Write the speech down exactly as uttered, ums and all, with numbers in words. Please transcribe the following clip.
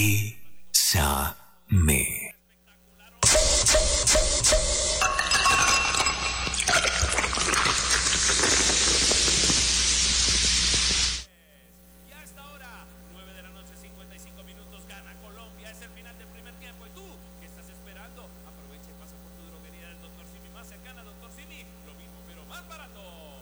Bésame. Aproveche y pasa por tu droguería del doctor Simi más cercana. doctor Simi, lo mismo, pero más barato.